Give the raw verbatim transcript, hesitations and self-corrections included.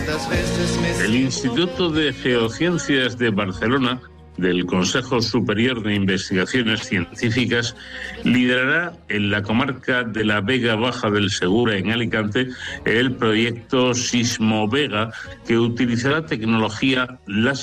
El Instituto de Geociencias de Barcelona, del Consejo Superior de Investigaciones Científicas, liderará en la comarca de la Vega Baja del Segura, en Alicante, el proyecto Sismovega, que utilizará tecnología láser